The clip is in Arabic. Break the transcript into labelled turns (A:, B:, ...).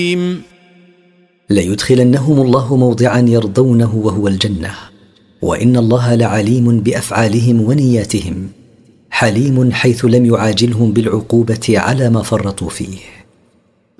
A: ليدخلنهم الله موضعا يرضونه وهو الجنة، وإن الله لعليم بأفعالهم ونياتهم، حليم حيث لم يعاجلهم بالعقوبة على ما فرطوا فيه.